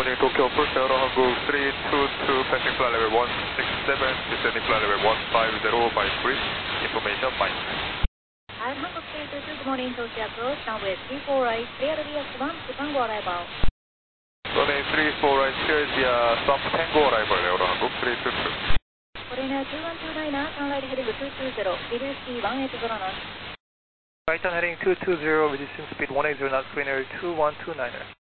morning, Tokyo Pulse Euro Hankook 322, passing flight level 167, descending flight level 15053, information fine. At Hankook 322, good morning, Tokyo approach, runway 34 right, clear to VX1 to Tango arrival. Runway 34 right, clear via Swamp Tango arrival, Euro Hankook 322. Foreigner 2129, turn right heading 220, DVC 180 knots. Right turn heading 220, reducing speed 180 knots, winner 2129er.